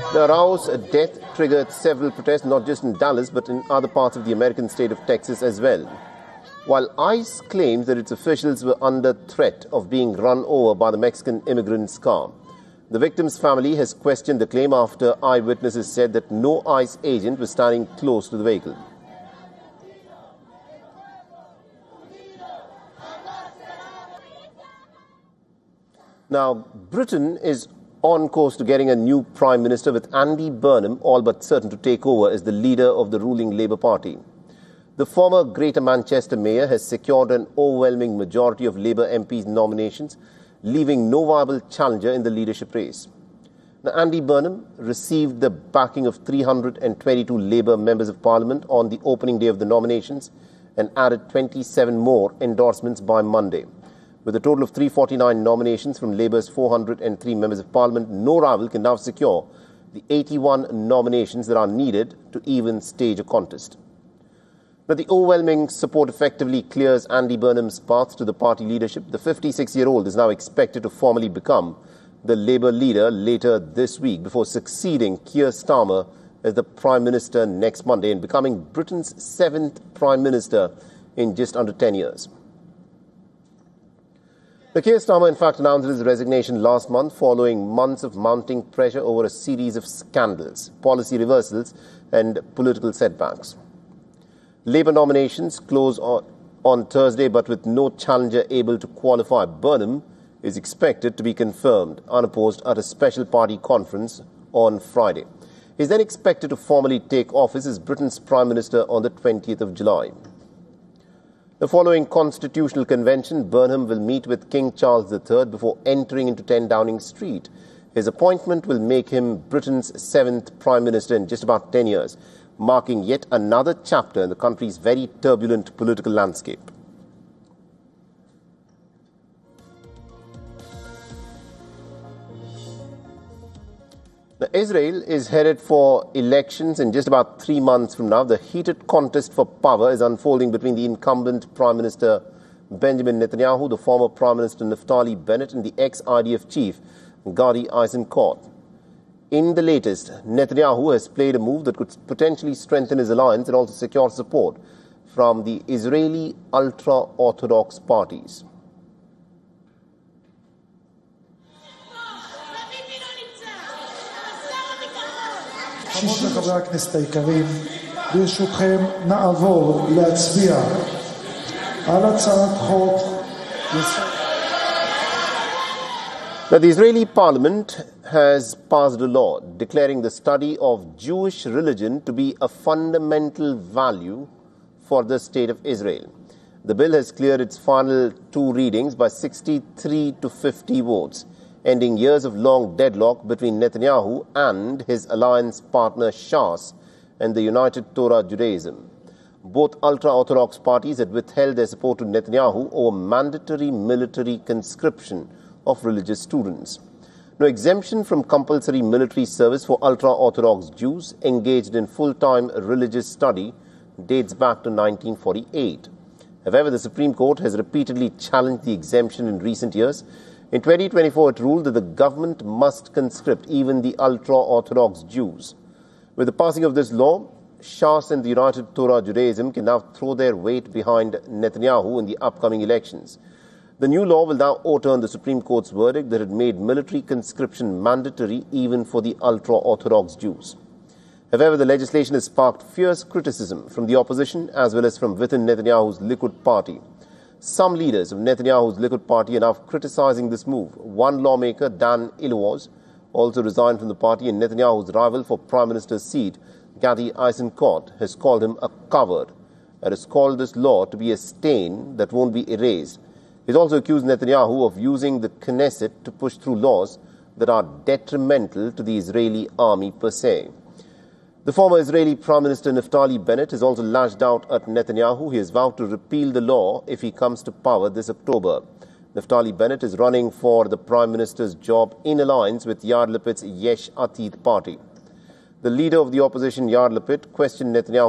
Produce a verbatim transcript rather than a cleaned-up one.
The Rao's death triggered several protests, not just in Dallas, but in other parts of the American state of Texas as well. While ICE claims that its officials were under threat of being run over by the Mexican immigrant's car, the victim's family has questioned the claim after eyewitnesses said that no ICE agent was standing close to the vehicle. Now, Britain is on course to getting a new Prime Minister, with Andy Burnham all but certain to take over as the leader of the ruling Labour Party. The former Greater Manchester Mayor has secured an overwhelming majority of Labour M Ps' nominations, leaving no viable challenger in the leadership race. Now, Andy Burnham received the backing of three hundred twenty-two Labour members of Parliament on the opening day of the nominations and added twenty-seven more endorsements by Monday. With a total of three hundred forty-nine nominations from Labour's four hundred three members of Parliament, no rival can now secure the eighty-one nominations that are needed to even stage a contest. Now, the overwhelming support effectively clears Andy Burnham's path to the party leadership. The fifty-six-year-old is now expected to formally become the Labour leader later this week, before succeeding Keir Starmer as the Prime Minister next Monday and becoming Britain's seventh Prime Minister in just under ten years. The Keir Starmer, in fact, announced his resignation last month following months of mounting pressure over a series of scandals, policy reversals and political setbacks. Labour nominations close on, on Thursday, but with no challenger able to qualify, Burnham is expected to be confirmed unopposed at a special party conference on Friday. He is then expected to formally take office as Britain's Prime Minister on the twentieth of July. The following constitutional convention, Burnham will meet with King Charles the third before entering into ten Downing Street. His appointment will make him Britain's seventh Prime Minister in just about ten years, marking yet another chapter in the country's very turbulent political landscape. Now, Israel is headed for elections in just about three months from now. The heated contest for power is unfolding between the incumbent Prime Minister Benjamin Netanyahu, the former Prime Minister Naftali Bennett, and the ex-I D F chief Gadi Eisenkot. In the latest, Netanyahu has played a move that could potentially strengthen his alliance and also secure support from the Israeli ultra-Orthodox parties. שישה חברי הכנסת היקרים, ברשותכם נעבור להצביע על הצעת חוק. Now, the Israeli parliament has passed a law declaring the study of Jewish religion to be a fundamental value for the state of Israel. The bill has cleared its final two readings by sixty-three to fifty votes, ending years of long deadlock between Netanyahu and his alliance partner Shas and the United Torah Judaism. Both ultra-Orthodox parties had withheld their support to Netanyahu over mandatory military conscription of religious students. No exemption from compulsory military service for ultra-Orthodox Jews engaged in full-time religious study dates back to nineteen forty-eight. However, the Supreme Court has repeatedly challenged the exemption in recent years. In twenty twenty-four, it ruled that the government must conscript even the ultra-Orthodox Jews. With the passing of this law, Shas and the United Torah Judaism can now throw their weight behind Netanyahu in the upcoming elections. The new law will now overturn the Supreme Court's verdict that had made military conscription mandatory even for the ultra-Orthodox Jews. However, the legislation has sparked fierce criticism from the opposition as well as from within Netanyahu's Likud party. Some leaders of Netanyahu's Likud party are now criticizing this move. One lawmaker, Dan Ilwoz, also resigned from the party, and Netanyahu's rival for Prime Minister's seat, Gadi Eisenkot, has called him a coward and has called this law to be a stain that won't be erased. He's also accused Netanyahu of using the Knesset to push through laws that are detrimental to the Israeli army per se. The former Israeli Prime Minister Naftali Bennett has also lashed out at Netanyahu. He has vowed to repeal the law if he comes to power this October. Naftali Bennett is running for the Prime Minister's job in alliance with Yair Lapid's Yesh Atid party. The leader of the opposition, Yair Lapid, questioned Netanyahu